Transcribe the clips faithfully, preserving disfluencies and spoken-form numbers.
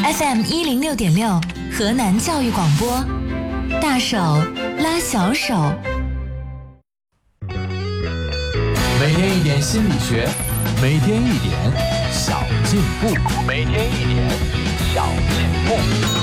F M 一零六点六，河南教育广播，大手拉小手。 每天一点心理学，每天一点小进步，每天一点小进步。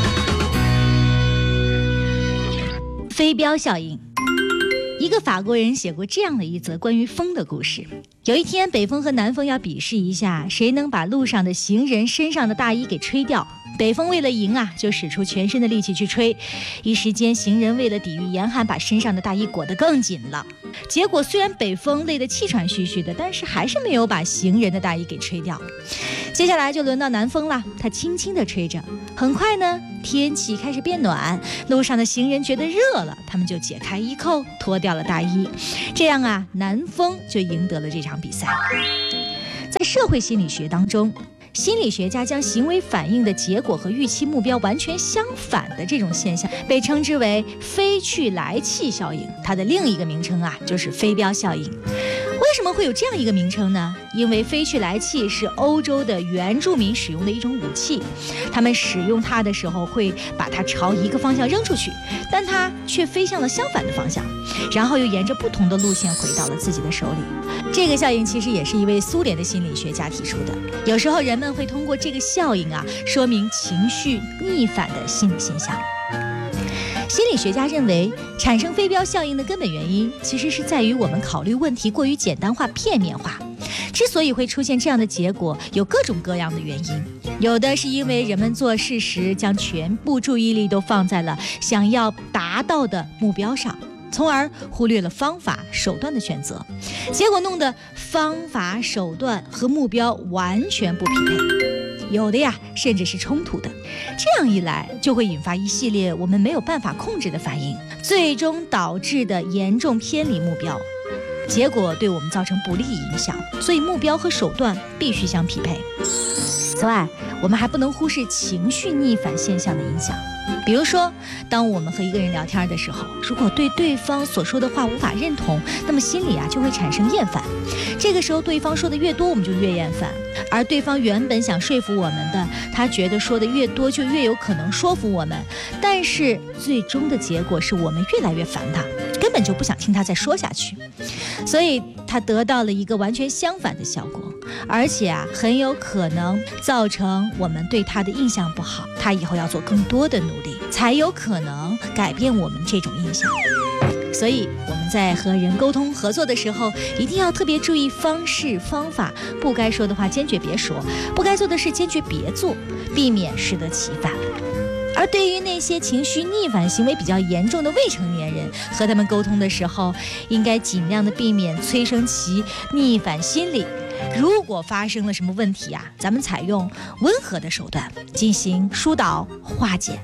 飞镖效应。一个法国人写过这样的一则关于风的故事。有一天，北风和南风要比试一下，谁能把路上的行人身上的大衣给吹掉。北风为了赢啊，就使出全身的力气去吹。一时间，行人为了抵御严寒，把身上的大衣裹得更紧了。结果虽然北风累得气喘吁吁的，但是还是没有把行人的大衣给吹掉。接下来就轮到南风了，它轻轻地吹着。很快呢，天气开始变暖，路上的行人觉得热了，他们就解开衣扣，脱掉了大衣。这样啊，南风就赢得了这场比赛。在社会心理学当中，心理学家将行为反应的结果和预期目标完全相反的这种现象被称之为飞去来气效应，它的另一个名称啊就是飞镖效应。为什么会有这样一个名称呢？因为飞去来气是欧洲的原住民使用的一种武器，他们使用它的时候会把它朝一个方向扔出去，但它却飞向了相反的方向，然后又沿着不同的路线回到了自己的手里。这个效应其实也是一位苏联的心理学家提出的。有时候人们会通过这个效应啊，说明情绪逆反的心理现象。心理学家认为，产生飞镖效应的根本原因其实是在于我们考虑问题过于简单化、片面化。之所以会出现这样的结果，有各种各样的原因。有的是因为人们做事时将全部注意力都放在了想要达到的目标上，从而忽略了方法手段的选择，结果弄得方法手段和目标完全不匹配，有的呀甚至是冲突的。这样一来就会引发一系列我们没有办法控制的反应，最终导致的严重偏离目标，结果对我们造成不利影响。所以目标和手段必须相匹配。此外，我们还不能忽视情绪逆反现象的影响。比如说，当我们和一个人聊天的时候，如果对对方所说的话无法认同，那么心里啊就会产生厌烦。这个时候对方说的越多，我们就越厌烦，而对方原本想说服我们的，他觉得说的越多就越有可能说服我们，但是最终的结果是我们越来越烦他，根本就不想听他再说下去。所以他得到了一个完全相反的效果，而且啊很有可能造成我们对他的印象不好，他以后要做更多的努力才有可能改变我们这种印象。所以我们在和人沟通合作的时候，一定要特别注意方式方法，不该说的话坚决别说，不该做的事坚决别做，避免适得其反。而对于那些情绪逆反行为比较严重的未成年人，和他们沟通的时候，应该尽量的避免催生其逆反心理。如果发生了什么问题啊，咱们采用温和的手段进行疏导化解。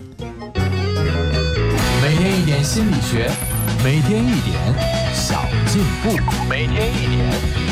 每天一点心理学，每天一点小进步，每天一点